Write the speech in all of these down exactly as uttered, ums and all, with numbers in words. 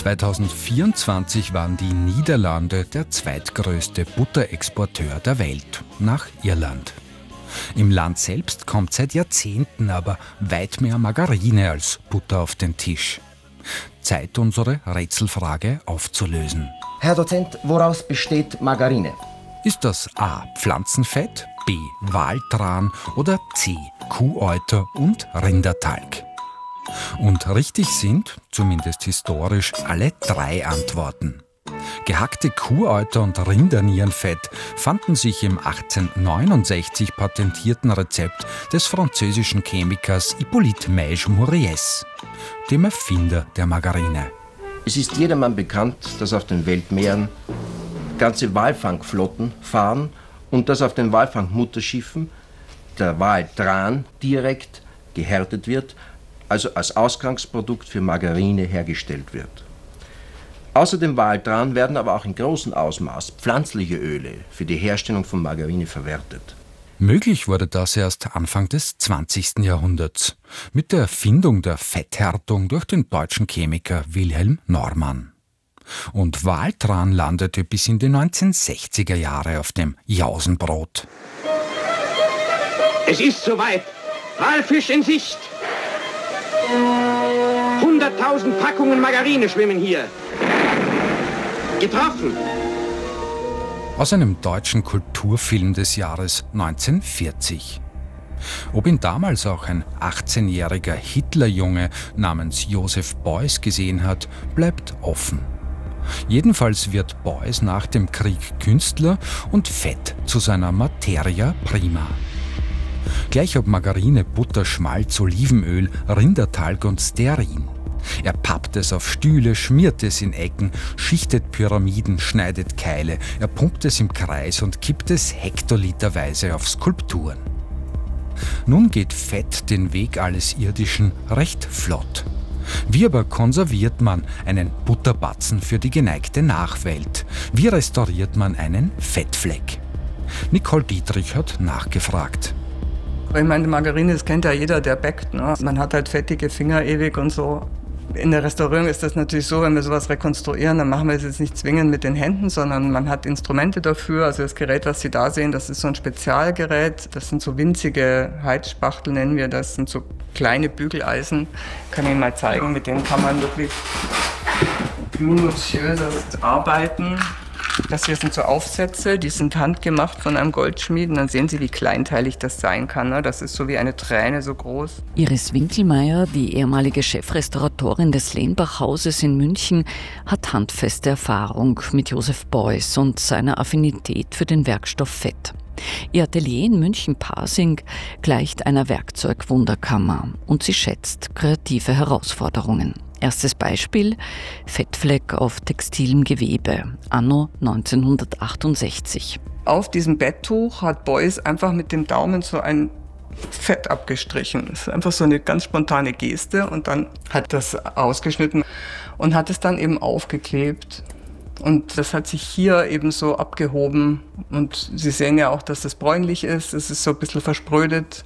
zweitausendvierundzwanzig waren die Niederlande der zweitgrößte Butterexporteur der Welt, nach Irland. Im Land selbst kommt seit Jahrzehnten aber weit mehr Margarine als Butter auf den Tisch. Zeit, unsere Rätselfrage aufzulösen. Herr Dozent, woraus besteht Margarine? Ist das A. Pflanzenfett, B. Waltran oder C. Kuhäuter und Rindertalg? Und richtig sind, zumindest historisch, alle drei Antworten. Gehackte Kuhäuter und Rindernierenfett fanden sich im achtzehnhundertneunundsechzig patentierten Rezept des französischen Chemikers Hippolyte Maige-Moriès, dem Erfinder der Margarine. Es ist jedermann bekannt, dass auf den Weltmeeren ganze Walfangflotten fahren und dass auf den Walfangmutterschiffen der Waltran direkt gehärtet wird, also als Ausgangsprodukt für Margarine hergestellt wird. Außer dem Waltran werden aber auch in großem Ausmaß pflanzliche Öle für die Herstellung von Margarine verwertet. Möglich wurde das erst Anfang des zwanzigsten Jahrhunderts mit der Erfindung der Fetthärtung durch den deutschen Chemiker Wilhelm Normann. Und Waltran landete bis in die neunzehnhundertsechziger Jahre auf dem Jausenbrot. Es ist soweit. Walfisch in Sicht. hunderttausend Packungen Margarine schwimmen hier. Getroffen. Aus einem deutschen Kulturfilm des Jahres neunzehnhundertvierzig. Ob ihn damals auch ein achtzehnjähriger Hitlerjunge namens Joseph Beuys gesehen hat, bleibt offen. Jedenfalls wird Beuys nach dem Krieg Künstler und Fett zu seiner Materia prima. Gleich ob Margarine, Butter, Schmalz, Olivenöl, Rindertalg und Stearin. Er pappt es auf Stühle, schmiert es in Ecken, schichtet Pyramiden, schneidet Keile, er pumpt es im Kreis und kippt es hektoliterweise auf Skulpturen. Nun geht Fett den Weg alles Irdischen recht flott. Wie aber konserviert man einen Butterbatzen für die geneigte Nachwelt? Wie restauriert man einen Fettfleck? Nicole Dietrich hat nachgefragt. Ich meine, Margarine, das kennt ja jeder, der backt. Ne? Man hat halt fettige Finger ewig und so. In der Restaurierung ist das natürlich so, wenn wir sowas rekonstruieren, dann machen wir es jetzt nicht zwingend mit den Händen, sondern man hat Instrumente dafür. Also das Gerät, was Sie da sehen, das ist so ein Spezialgerät. Das sind so winzige Heizspachtel, nennen wir das. Das sind so kleine Bügeleisen. Ich kann Ihnen mal zeigen, mit denen kann man wirklich minutiös arbeiten. Das hier sind so Aufsätze, die sind handgemacht von einem Goldschmied. Und dann sehen Sie, wie kleinteilig das sein kann. Ne? Das ist so wie eine Träne so groß. Iris Winkelmeier, die ehemalige Chefrestauratorin des Lenbach-Hauses in München, hat handfeste Erfahrung mit Joseph Beuys und seiner Affinität für den Werkstoff Fett. Ihr Atelier in München-Pasing gleicht einer Werkzeugwunderkammer und sie schätzt kreative Herausforderungen. Erstes Beispiel: Fettfleck auf textilem Gewebe, anno neunzehnhundertachtundsechzig. Auf diesem Betttuch hat Beuys einfach mit dem Daumen so ein Fett abgestrichen. Das ist einfach so eine ganz spontane Geste und dann hat das ausgeschnitten und hat es dann eben aufgeklebt. Und das hat sich hier eben so abgehoben und Sie sehen ja auch, dass das bräunlich ist, es ist so ein bisschen versprödet.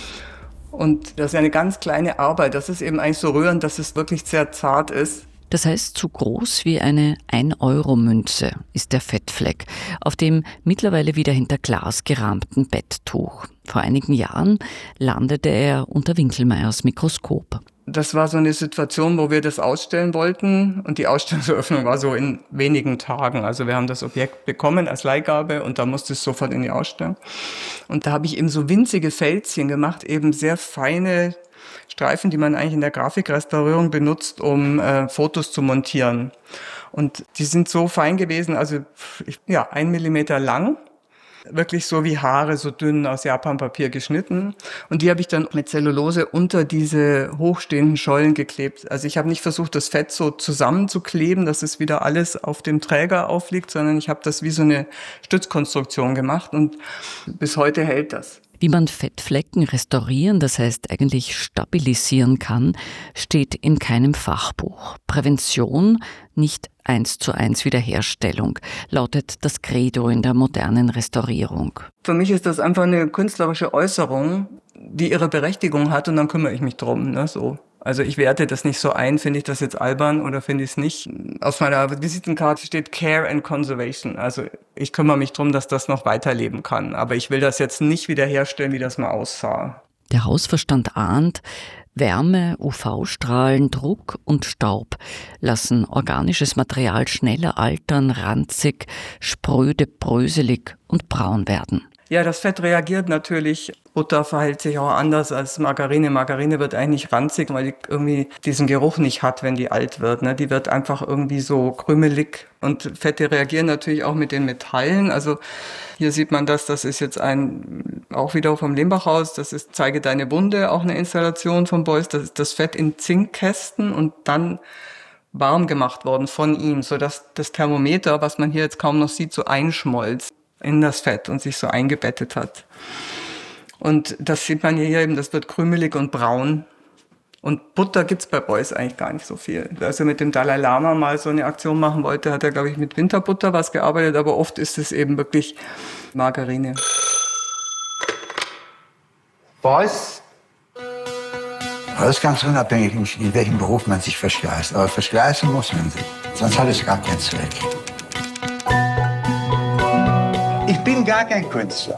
Und das ist eine ganz kleine Arbeit. Das ist eben eigentlich so rührend, dass es wirklich sehr zart ist. Das heißt, so groß wie eine ein-Euro-Münze ist der Fettfleck auf dem mittlerweile wieder hinter Glas gerahmten Betttuch. Vor einigen Jahren landete er unter Winkelmeiers Mikroskop. Das war so eine Situation, wo wir das ausstellen wollten und die Ausstellungseröffnung war so in wenigen Tagen. Also wir haben das Objekt bekommen als Leihgabe und da musste es sofort in die Ausstellung. Und da habe ich eben so winzige Fältchen gemacht, eben sehr feine Streifen, die man eigentlich in der Grafikrestaurierung benutzt, um äh, Fotos zu montieren. Und die sind so fein gewesen, also ja, ein Millimeter lang. Wirklich so wie Haare, so dünn aus Japanpapier geschnitten. Und die habe ich dann mit Zellulose unter diese hochstehenden Schollen geklebt. Also ich habe nicht versucht, das Fett so zusammenzukleben, dass es wieder alles auf dem Träger aufliegt, sondern ich habe das wie so eine Stützkonstruktion gemacht und bis heute hält das. Wie man Fettflecken restaurieren, das heißt eigentlich stabilisieren kann, steht in keinem Fachbuch. Prävention, nicht eins zu eins Wiederherstellung, lautet das Credo in der modernen Restaurierung. Für mich ist das einfach eine künstlerische Äußerung, die ihre Berechtigung hat und dann kümmere ich mich drum. Ne, so. Also ich werte das nicht so ein, finde ich das jetzt albern oder finde ich es nicht. Aus meiner Visitenkarte steht Care and Conservation. Also ich kümmere mich darum, dass das noch weiterleben kann. Aber ich will das jetzt nicht wiederherstellen, wie das mal aussah. Der Hausverstand ahnt, Wärme, U V-Strahlen, Druck und Staub lassen organisches Material schneller altern, ranzig, spröde, bröselig und braun werden. Ja, das Fett reagiert natürlich. Butter verhält sich auch anders als Margarine. Margarine wird eigentlich nicht ranzig, weil die irgendwie diesen Geruch nicht hat, wenn die alt wird. Ne? Die wird einfach irgendwie so krümelig. Und Fette reagieren natürlich auch mit den Metallen. Also hier sieht man das, das ist jetzt ein, auch wieder vom Lehmbachhaus, das ist Zeige deine Wunde, auch eine Installation von Beuys. Das ist das Fett in Zinkkästen und dann warm gemacht worden von ihm, sodass das Thermometer, was man hier jetzt kaum noch sieht, so einschmolz in das Fett und sich so eingebettet hat. Und das sieht man hier eben, das wird krümelig und braun. Und Butter gibt's bei Beuys eigentlich gar nicht so viel. Als er mit dem Dalai Lama mal so eine Aktion machen wollte, hat er, glaube ich, mit Winterbutter was gearbeitet, aber oft ist es eben wirklich Margarine. Beuys? Das ist ganz unabhängig, in welchem Beruf man sich verschleißt. Aber verschleißen muss man sich, sonst hat es gar keinen Zweck. Ich bin gar kein Künstler.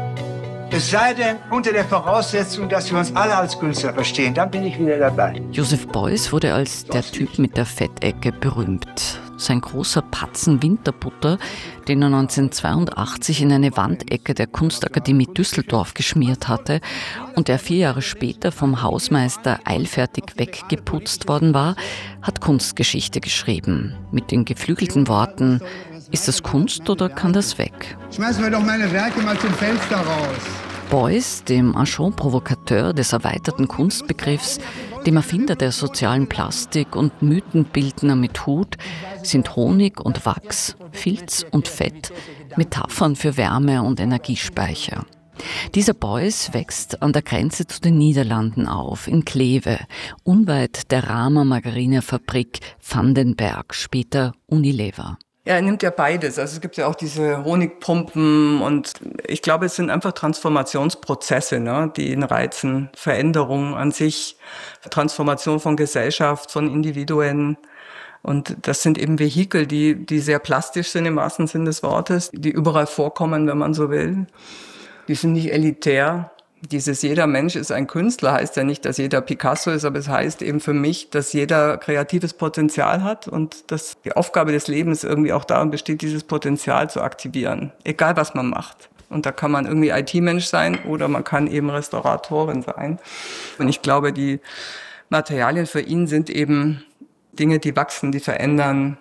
Es sei denn, unter der Voraussetzung, dass wir uns alle als Künstler verstehen, dann bin ich wieder dabei. Joseph Beuys wurde als der Typ mit der Fettecke berühmt. Sein großer Patzen Winterbutter, den er neunzehnhundertzweiundachtzig in eine Wandecke der Kunstakademie Düsseldorf geschmiert hatte und der vier Jahre später vom Hausmeister eilfertig weggeputzt worden war, hat Kunstgeschichte geschrieben. Mit den geflügelten Worten: Ist das Kunst oder kann das weg? Schmeißen wir doch meine Werke mal zum Fenster raus. Beuys, dem Agent Provocateur des erweiterten Kunstbegriffs, dem Erfinder der sozialen Plastik und Mythenbildner mit Hut, sind Honig und Wachs, Filz und Fett Metaphern für Wärme und Energiespeicher. Dieser Beuys wächst an der Grenze zu den Niederlanden auf, in Kleve, unweit der Raamer Margarinefabrik Vandenberg, später Unilever. Ja, er nimmt ja beides. Also es gibt ja auch diese Honigpumpen und ich glaube, es sind einfach Transformationsprozesse, ne, die ihn reizen. Veränderung an sich, Transformation von Gesellschaft, von Individuen. Und das sind eben Vehikel, die, die sehr plastisch sind im wahrsten Sinne des Wortes, die überall vorkommen, wenn man so will. Die sind nicht elitär. Dieses jeder Mensch ist ein Künstler heißt ja nicht, dass jeder Picasso ist, aber es heißt eben für mich, dass jeder kreatives Potenzial hat und dass die Aufgabe des Lebens irgendwie auch darin besteht, dieses Potenzial zu aktivieren, egal was man macht. Und da kann man irgendwie I T-Mensch sein oder man kann eben Restauratorin sein. Und ich glaube, die Materialien für ihn sind eben Dinge, die wachsen, die verändern.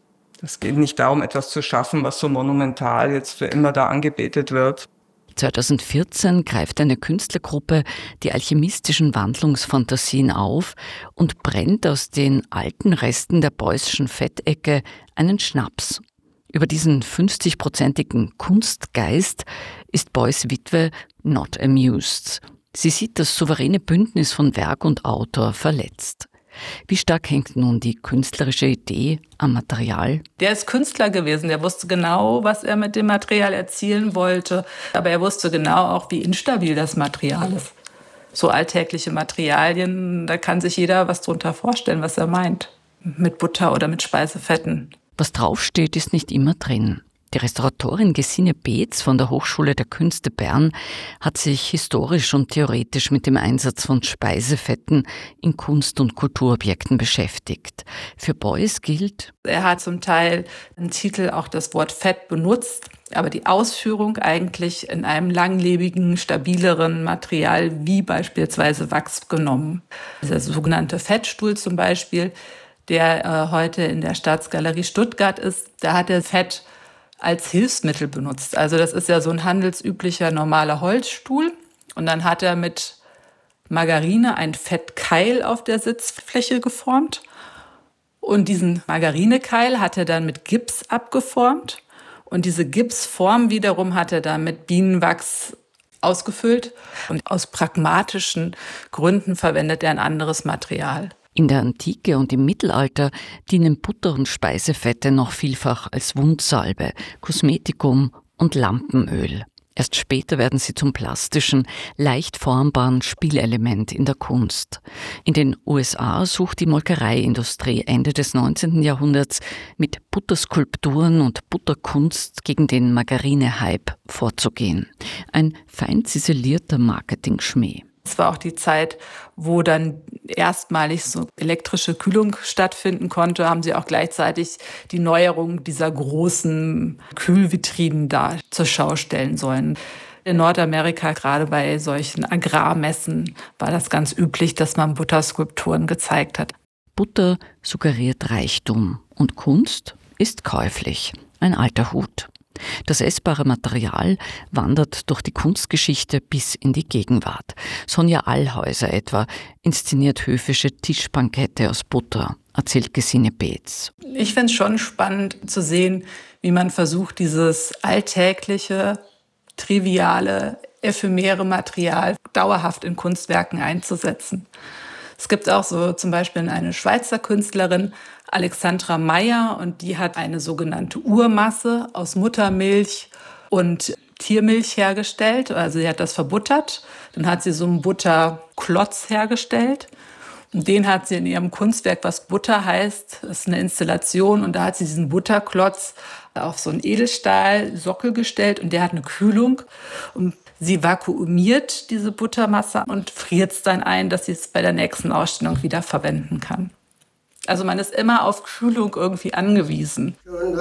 Es geht nicht darum, etwas zu schaffen, was so monumental jetzt für immer da angebetet wird. zweitausendvierzehn greift eine Künstlergruppe die alchemistischen Wandlungsfantasien auf und brennt aus den alten Resten der Beuysschen Fettecke einen Schnaps. Über diesen fünfzigprozentigen Kunstgeist ist Beuys Witwe not amused. Sie sieht das souveräne Bündnis von Werk und Autor verletzt. Wie stark hängt nun die künstlerische Idee am Material? Der ist Künstler gewesen, der wusste genau, was er mit dem Material erzielen wollte. Aber er wusste genau auch, wie instabil das Material ist. So alltägliche Materialien, da kann sich jeder was drunter vorstellen, was er meint. Mit Butter oder mit Speisefetten. Was draufsteht, ist nicht immer drin. Die Restauratorin Gesine Beetz von der Hochschule der Künste Bern hat sich historisch und theoretisch mit dem Einsatz von Speisefetten in Kunst- und Kulturobjekten beschäftigt. Für Beuys gilt: Er hat zum Teil im Titel auch das Wort Fett benutzt, aber die Ausführung eigentlich in einem langlebigen, stabileren Material wie beispielsweise Wachs genommen. Der sogenannte Fettstuhl zum Beispiel, der äh, heute in der Staatsgalerie Stuttgart ist, da hat er Fett als Hilfsmittel benutzt. Also das ist ja so ein handelsüblicher normaler Holzstuhl. Und dann hat er mit Margarine ein Fettkeil auf der Sitzfläche geformt. Und diesen Margarinekeil hat er dann mit Gips abgeformt. Und diese Gipsform wiederum hat er dann mit Bienenwachs ausgefüllt. Und aus pragmatischen Gründen verwendet er ein anderes Material. In der Antike und im Mittelalter dienen Butter- und Speisefette noch vielfach als Wundsalbe, Kosmetikum und Lampenöl. Erst später werden sie zum plastischen, leicht formbaren Spielelement in der Kunst. In den U S A sucht die Molkereiindustrie Ende des neunzehnten Jahrhunderts mit Butterskulpturen und Butterkunst gegen den Margarine-Hype vorzugehen. Ein fein ziselierter Marketing-Schmäh. Es war auch die Zeit, wo dann erstmalig so elektrische Kühlung stattfinden konnte, haben sie auch gleichzeitig die Neuerung dieser großen Kühlvitrinen da zur Schau stellen sollen. In Nordamerika, gerade bei solchen Agrarmessen, war das ganz üblich, dass man Butterskulpturen gezeigt hat. Butter suggeriert Reichtum und Kunst ist käuflich. Ein alter Hut. Das essbare Material wandert durch die Kunstgeschichte bis in die Gegenwart. Sonja Allhäuser etwa inszeniert höfische Tischbankette aus Butter, erzählt Gesine Beetz. Ich finde es schon spannend zu sehen, wie man versucht, dieses alltägliche, triviale, ephemere Material dauerhaft in Kunstwerken einzusetzen. Es gibt auch so zum Beispiel eine Schweizer Künstlerin, Alexandra Meyer, und die hat eine sogenannte Urmasse aus Muttermilch und Tiermilch hergestellt. Also sie hat das verbuttert. Dann hat sie so einen Butterklotz hergestellt. Und den hat sie in ihrem Kunstwerk, was Butter heißt, das ist eine Installation. Und da hat sie diesen Butterklotz auf so einen Edelstahlsockel gestellt und der hat eine Kühlung. Und sie vakuumiert diese Buttermasse und friert es dann ein, dass sie es bei der nächsten Ausstellung wieder verwenden kann. Also man ist immer auf Kühlung irgendwie angewiesen.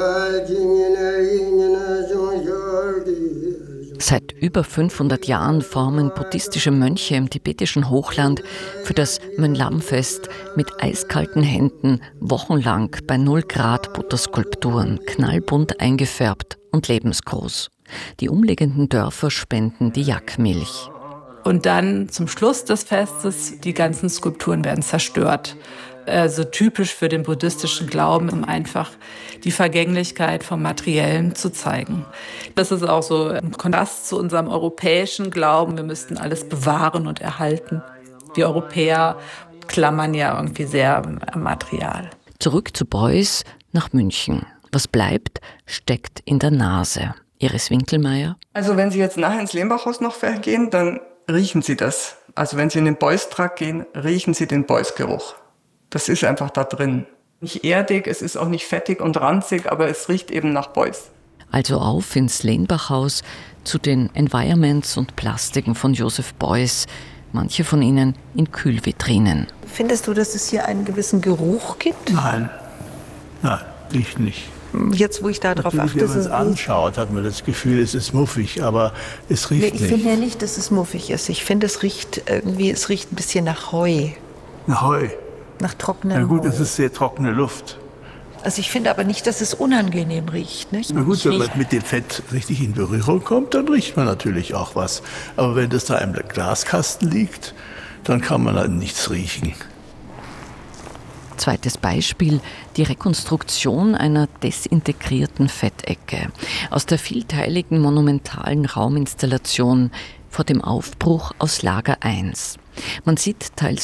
Seit über fünfhundert Jahren formen buddhistische Mönche im tibetischen Hochland für das Mönlam-Fest mit eiskalten Händen wochenlang bei null Grad Butterskulpturen, knallbunt eingefärbt und lebensgroß. Die umliegenden Dörfer spenden die Yak-Milch. Und dann zum Schluss des Festes, die ganzen Skulpturen werden zerstört. Also typisch für den buddhistischen Glauben, um einfach die Vergänglichkeit vom Materiellen zu zeigen. Das ist auch so im Kontrast zu unserem europäischen Glauben. Wir müssten alles bewahren und erhalten. Die Europäer klammern ja irgendwie sehr am Material. Zurück zu Beuys nach München. Was bleibt, steckt in der Nase. Iris Winkelmeier? Also wenn Sie jetzt nachher ins Lehmbachhaus noch gehen, dann riechen Sie das. Also wenn Sie in den Beuys-Trakt gehen, riechen Sie den Beuys-Geruch. Das ist einfach da drin. Nicht erdig, es ist auch nicht fettig und ranzig, aber es riecht eben nach Beuys. Also auf ins Lenbachhaus zu den Environments und Plastiken von Joseph Beuys, manche von ihnen in Kühlvitrinen. Findest du, dass es hier einen gewissen Geruch gibt? Nein, nein, riecht nicht. Jetzt, wo ich da drauf achte, wenn man es anschaut, hat man das Gefühl, es ist muffig, aber es riecht nee, ich nicht. Ich finde ja nicht, dass es muffig ist. Ich finde, es riecht irgendwie, es riecht ein bisschen nach Heu. Nach Heu? Nach trockenem Na gut, Heu. es ist sehr trockene Luft. Also ich finde aber nicht, dass es unangenehm riecht. Nicht? Na gut, ich wenn man mit dem Fett richtig in Berührung kommt, dann riecht man natürlich auch was. Aber wenn das da im Glaskasten liegt, dann kann man halt nichts riechen. Zweites Beispiel, die Rekonstruktion einer desintegrierten Fettecke aus der vielteiligen monumentalen Rauminstallation vor dem Aufbruch aus Lager eins. Man sieht teils